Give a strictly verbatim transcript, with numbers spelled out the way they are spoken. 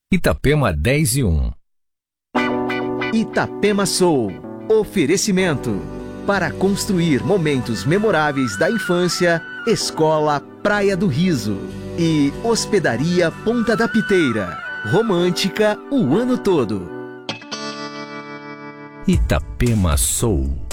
Itapema dez e um. Itapema Soul. Oferecimento. Para construir momentos memoráveis da infância, Escola Praia do Riso. E Hospedaria Ponta da Piteira. Romântica o ano todo. Itapema Soul.